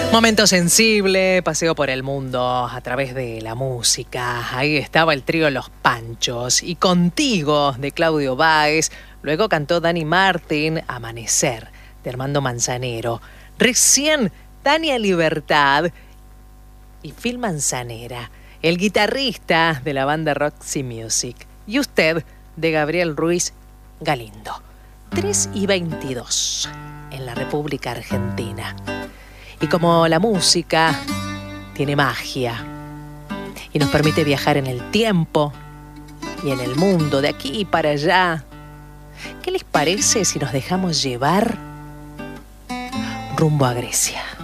Momento sensible, paseo por el mundo a través de la música. Ahí estaba el trío Los Panchos y Contigo de Claudio Báez. Luego cantó Dani Martín, Amanecer de Armando Manzanero. Recién Tania Libertad y Phil Manzanera, el guitarrista de la banda Roxy Music. Y Usted de Gabriel Ruiz Galindo. 3:22 en la República Argentina. Y como la música tiene magia y nos permite viajar en el tiempo y en el mundo, de aquí para allá, ¿qué les parece si nos dejamos llevar rumbo a Grecia?